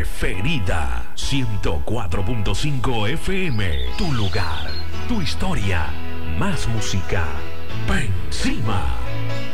preferida. 104.5 FM. Tu lugar, tu historia, más música. Pa' encima.